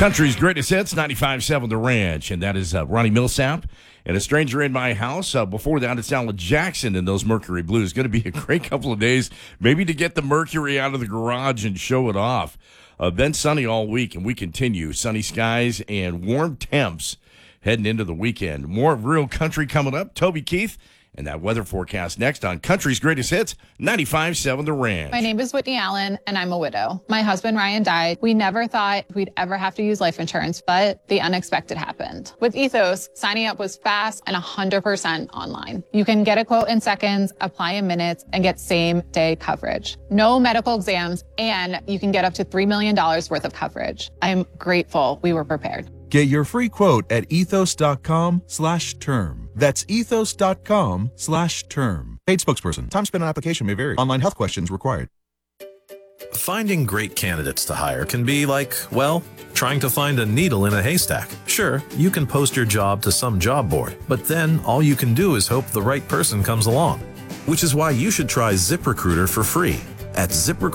Country's greatest hits, 95.7 The Ranch, and that is Ronnie Millsap and A Stranger in My House. Before that, it's Alan Jackson and those Mercury Blues. Going to be a great couple of days, maybe to get the Mercury out of the garage and show it off. Been sunny all week, and we continue. Sunny skies and warm temps heading into the weekend. More real country coming up. Toby Keith and that weather forecast next on Country's Greatest Hits, 95.7 The Ranch. My name is Whitney Allen, and I'm a widow. My husband, Ryan, died. We never thought we'd ever have to use life insurance, but the unexpected happened. With Ethos, signing up was fast and 100% online. You can get a quote in seconds, apply in minutes, and get same-day coverage. No medical exams, and you can get up to $3 million worth of coverage. I'm grateful we were prepared. Get your free quote at ethos.com/term. That's ethos.com/term. Paid spokesperson. Time spent on application may vary. Online health questions required. Finding great candidates to hire can be like, well, trying to find a needle in a haystack. Sure, you can post your job to some job board, but then all you can do is hope the right person comes along. Which is why you should try ZipRecruiter for free. At ZipRecruiter,